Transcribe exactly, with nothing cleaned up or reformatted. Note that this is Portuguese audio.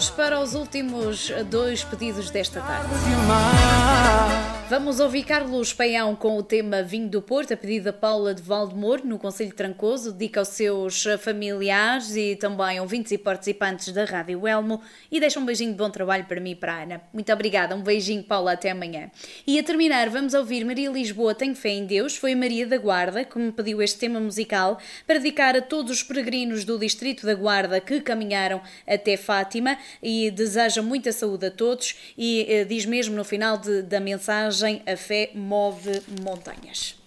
Vamos para os últimos dois pedidos desta tarde. Vamos ouvir Carlos Paião com o tema Vinho do Porto, a pedido da Paula de Valdemoro, no Concelho de Trancoso. Dedica aos seus familiares e também ouvintes e participantes da Rádio Elmo. E deixa um beijinho de bom trabalho para mim e para a Ana. Muito obrigada, um beijinho, Paula, até amanhã. E a terminar, vamos ouvir Maria Lisboa, Tenho Fé em Deus. Foi a Maria da Guarda que me pediu este tema musical para dedicar a todos os peregrinos do Distrito da Guarda que caminharam até Fátima, e deseja muita saúde a todos e eh, diz mesmo no final de, da mensagem: a fé move montanhas.